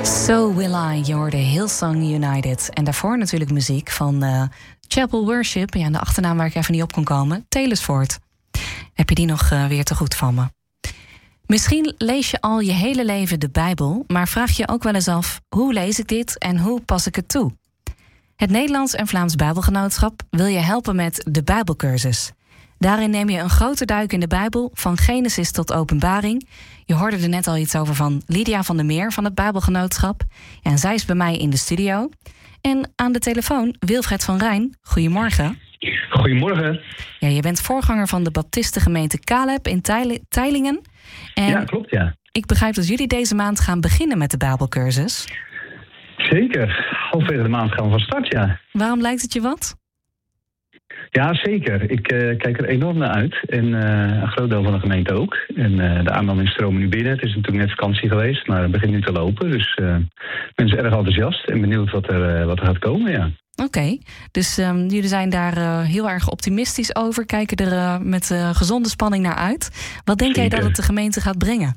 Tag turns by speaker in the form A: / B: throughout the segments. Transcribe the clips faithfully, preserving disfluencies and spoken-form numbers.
A: So Will I, je hoorde Hillsong United. En daarvoor natuurlijk muziek van uh, Chapel Worship. Ja, de achternaam waar ik even niet op kon komen. Taylesford. Heb je die nog uh, weer te goed van me? Misschien lees je al je hele leven de Bijbel, maar vraag je ook wel eens af: hoe lees ik dit en hoe pas ik het toe? Het Nederlands en Vlaams Bijbelgenootschap wil je helpen met de Bijbelcursus. Daarin neem je een grote duik in de Bijbel, van Genesis tot Openbaring. Je hoorde er net al iets over van Lydia van der Meer van het Bijbelgenootschap. En zij is bij mij in de studio. En aan de telefoon Wilfred van Rijn. Goedemorgen.
B: Goedemorgen.
A: Ja, je bent voorganger van de Baptistengemeente Caleb in Teylingen. En
B: ja, klopt, ja.
A: Ik begrijp dat jullie deze maand gaan beginnen met de Bijbelcursus.
B: Zeker. Halverwege de maand gaan we van start, ja.
A: Waarom lijkt het je wat?
B: Ja, zeker. Ik uh, kijk er enorm naar uit. En uh, een groot deel van de gemeente ook. En uh, de aanmeldingen stromen nu binnen. Het is natuurlijk net vakantie geweest, maar het begint nu te lopen. Dus uh, mensen erg enthousiast en benieuwd wat er, uh, wat er gaat komen, ja.
A: Oké, okay. dus um, jullie zijn daar uh, heel erg optimistisch over. Kijken er uh, met uh, gezonde spanning naar uit. Wat denk Zeker. jij dat het de gemeente gaat brengen?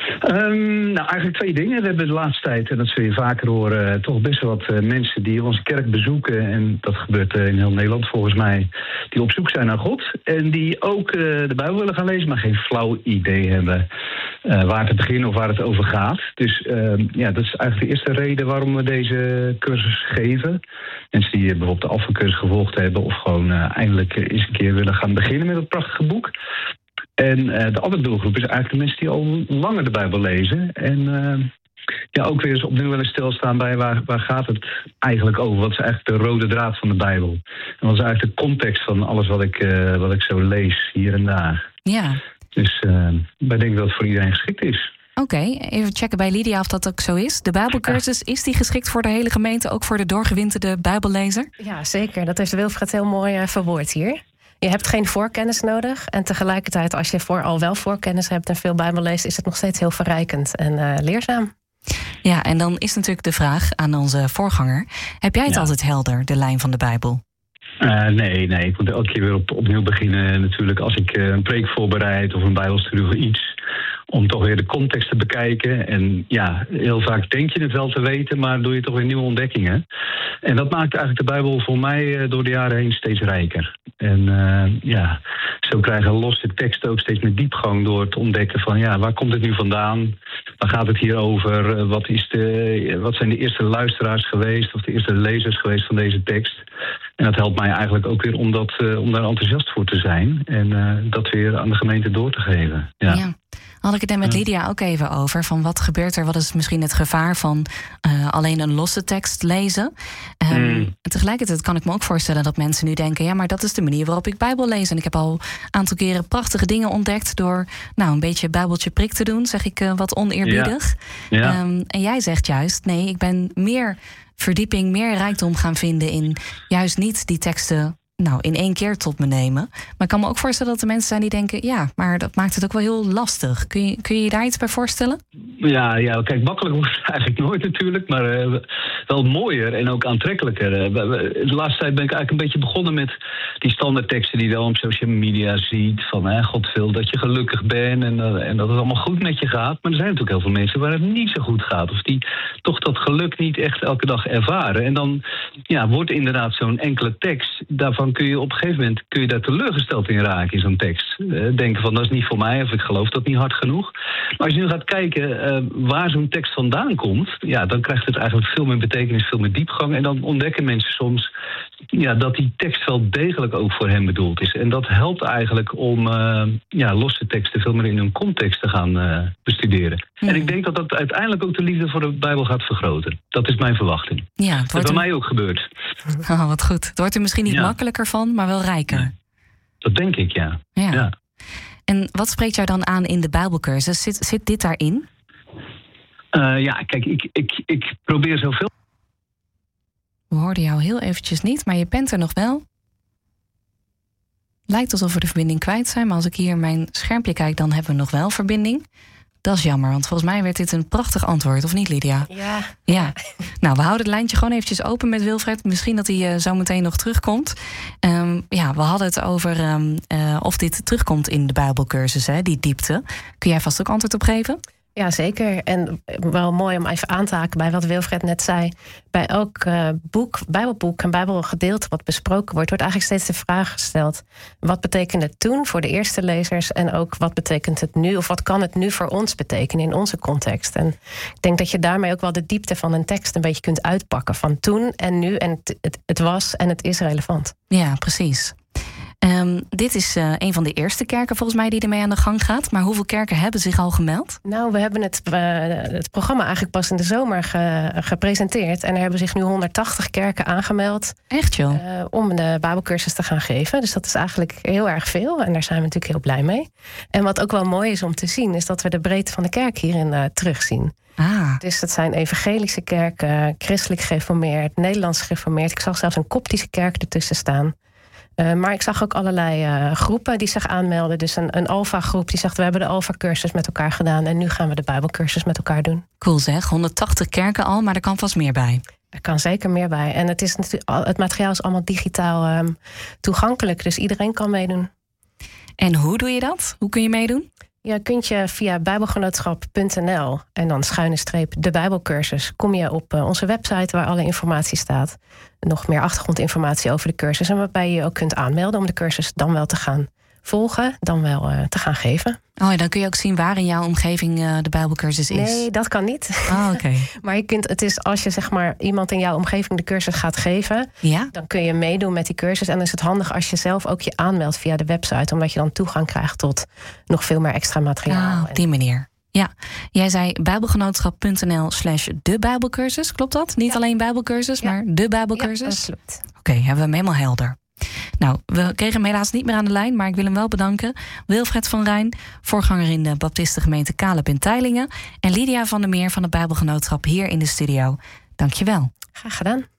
B: Um, nou, eigenlijk twee dingen. We hebben de laatste tijd, en dat zul je vaker horen, toch best wel wat uh, mensen die onze kerk bezoeken. En dat gebeurt uh, in heel Nederland volgens mij. Die op zoek zijn naar God. En die ook uh, de Bijbel willen gaan lezen, maar geen flauw idee hebben uh, waar te beginnen of waar het over gaat. Dus uh, ja, dat is eigenlijk de eerste reden waarom we deze cursus geven. Mensen die bijvoorbeeld de Alpha-cursus gevolgd hebben of gewoon uh, eindelijk eens een keer willen gaan beginnen met dat prachtige boek. En uh, de andere doelgroep is eigenlijk de mensen die al langer de Bijbel lezen. En uh, ja, ook weer eens opnieuw willen stilstaan bij waar, waar gaat het eigenlijk over? Wat is eigenlijk de rode draad van de Bijbel? En wat is eigenlijk de context van alles wat ik, uh, wat ik zo lees hier en daar?
A: Ja.
B: Dus uh, wij denken dat het voor iedereen geschikt is.
A: Oké, okay, even checken bij Lydia of dat ook zo is. De Bijbelcursus, is die geschikt voor de hele gemeente, ook voor de doorgewinterde Bijbellezer?
C: Ja, zeker. Dat heeft Wilfred heel mooi uh, verwoord hier. Je hebt geen voorkennis nodig. En tegelijkertijd, als je voor al wel voorkennis hebt en veel Bijbel leest, is het nog steeds heel verrijkend en uh, leerzaam.
A: Ja, en dan is natuurlijk de vraag aan onze voorganger: heb jij het ja. altijd helder, de lijn van de Bijbel?
B: Uh, nee, nee. Ik moet elke keer weer op, opnieuw beginnen natuurlijk als ik uh, een preek voorbereid of een bijbelstudie of iets. Om toch weer de context te bekijken. En ja, heel vaak denk je het wel te weten, maar doe je toch weer nieuwe ontdekkingen. En dat maakt eigenlijk de Bijbel voor mij uh, door de jaren heen steeds rijker. En uh, ja, zo krijgen losse teksten ook steeds meer diepgang door te ontdekken van ja, waar komt het nu vandaan? Waar gaat het hier over? Wat, is de, wat zijn de eerste luisteraars geweest of de eerste lezers geweest van deze tekst? En dat helpt mij eigenlijk ook weer om, dat, uh, om daar enthousiast voor te zijn. En uh, dat weer aan de gemeente door te geven. Ja.
A: ja. Had ik het er met Lydia ook even over. Van wat gebeurt er? Wat is misschien het gevaar van uh, alleen een losse tekst lezen? Um, mm. En tegelijkertijd kan ik me ook voorstellen dat mensen nu denken: ja, maar dat is de manier waarop ik Bijbel lees. En ik heb al een aantal keren prachtige dingen ontdekt door nou een beetje Bijbeltje prik te doen, zeg ik uh, wat oneerbiedig. Ja. Ja. Um, en jij zegt juist: nee, ik ben meer verdieping, meer rijkdom gaan vinden in juist niet die teksten nou in één keer tot me nemen. Maar ik kan me ook voorstellen dat er mensen zijn die denken: ja, maar dat maakt het ook wel heel lastig. Kun je kun je, je daar iets bij voorstellen?
B: Ja, ja, kijk, makkelijk wordt het eigenlijk nooit natuurlijk, maar uh, wel mooier en ook aantrekkelijker. Uh, de laatste tijd ben ik eigenlijk een beetje begonnen met die standaardteksten die je wel op social media ziet. Van hè, God wil dat je gelukkig bent en, uh, en dat het allemaal goed met je gaat. Maar er zijn natuurlijk heel veel mensen waar het niet zo goed gaat. Of die toch dat geluk niet echt elke dag ervaren. En dan ja, wordt inderdaad zo'n enkele tekst, daarvan kun je op een gegeven moment kun je daar teleurgesteld in raken in zo'n tekst. Uh, denken van dat is niet voor mij of ik geloof dat niet hard genoeg. Maar als je nu gaat kijken uh, waar zo'n tekst vandaan komt, ja, dan krijgt het eigenlijk veel meer betekenis, veel meer diepgang. En dan ontdekken mensen soms ja, dat die tekst wel degelijk ook voor hen bedoeld is. En dat helpt eigenlijk om uh, ja, losse teksten veel meer in hun context te gaan uh, bestuderen. Hmm. En ik denk dat dat uiteindelijk ook de liefde voor de Bijbel gaat vergroten. Dat is mijn verwachting. Ja, het dat is bij een... mij ook gebeurd.
A: Oh, wat goed. Het wordt er misschien niet ja. makkelijker van, maar wel rijker.
B: Nee. Dat denk ik, ja. ja. ja.
A: En wat spreekt jou dan aan in de Bijbelcursus? Zit, zit dit daarin?
B: Uh, ja, kijk, ik, ik, ik probeer zoveel...
A: We hoorden jou heel eventjes niet, maar je bent er nog wel. Lijkt alsof we de verbinding kwijt zijn, maar als ik hier mijn schermpje kijk, dan hebben we nog wel verbinding. Dat is jammer, want volgens mij werd dit een prachtig antwoord, of niet, Lydia?
C: Ja.
A: Ja. Nou, we houden het lijntje gewoon eventjes open met Wilfred. Misschien dat hij uh, zo meteen nog terugkomt. Um, ja, we hadden het over um, uh, of dit terugkomt in de Bijbelcursus, hè, die diepte. Kun jij vast ook antwoord op geven?
C: Ja, zeker. En wel mooi om even aan te haken bij wat Wilfred net zei. Bij elk uh, boek, bijbelboek en bijbelgedeelte wat besproken wordt, wordt eigenlijk steeds de vraag gesteld: wat betekende het toen voor de eerste lezers? En ook wat betekent het nu? Of wat kan het nu voor ons betekenen in onze context? En ik denk dat je daarmee ook wel de diepte van een tekst een beetje kunt uitpakken. Van toen en nu. En het, het, het was en het is relevant.
A: Ja, precies. Um, dit is uh, een van de eerste kerken volgens mij die ermee aan de gang gaat. Maar hoeveel kerken hebben zich al gemeld?
C: Nou, we hebben het, uh, het programma eigenlijk pas in de zomer ge, gepresenteerd. En er hebben zich nu honderdtachtig kerken aangemeld.
A: Echt joh?
C: Uh, om de Bijbelcursus te gaan geven. Dus dat is eigenlijk heel erg veel. En daar zijn we natuurlijk heel blij mee. En wat ook wel mooi is om te zien, is dat we de breedte van de kerk hierin uh, terugzien.
A: Ah.
C: Dus dat zijn evangelische kerken, christelijk gereformeerd, Nederlands gereformeerd. Ik zag zelfs een koptische kerk ertussen staan. Uh, maar ik zag ook allerlei uh, groepen die zich aanmelden. Dus een, een Alpha-groep die zegt: we hebben de Alpha-cursus met elkaar gedaan en nu gaan we de Bijbelcursus met elkaar doen.
A: Cool zeg, honderdtachtig kerken al, maar er kan vast meer bij.
C: Er kan zeker meer bij. En het, is natuurlijk, het materiaal is allemaal digitaal um, toegankelijk, dus iedereen kan meedoen.
A: En hoe doe je dat? Hoe kun je meedoen?
C: Je kunt je via bijbelgenootschap punt n l en dan schuine streep de Bijbelcursus kom je op uh, onze website waar alle informatie staat. Nog meer achtergrondinformatie over de cursus en waarbij je je ook kunt aanmelden om de cursus dan wel te gaan volgen, dan wel uh, te gaan geven.
A: Oh ja, dan kun je ook zien waar in jouw omgeving uh, de Bijbelcursus is.
C: Nee, dat kan niet.
A: Oh, oké. Okay.
C: Maar je kunt, het is als je zeg maar iemand in jouw omgeving de cursus gaat geven,
A: ja? Dan
C: kun je meedoen met die cursus. En dan is het handig als je zelf ook je aanmeldt via de website, omdat je dan toegang krijgt tot nog veel meer extra materiaal.
A: Ah, op die manier. Ja, jij zei bijbelgenootschap punt n l slash de Bijbelcursus. Klopt dat? Niet ja. alleen Bijbelcursus, ja. maar de Bijbelcursus?
C: Ja, dat klopt.
A: Oké, okay, hebben we hem helemaal helder. Nou, we kregen hem helaas niet meer aan de lijn, maar ik wil hem wel bedanken. Wilfred van Rijn, voorganger in de Baptistengemeente Caleb in Teylingen, en Lydia van der Meer van het Bijbelgenootschap hier in de studio. Dank je wel.
C: Graag gedaan.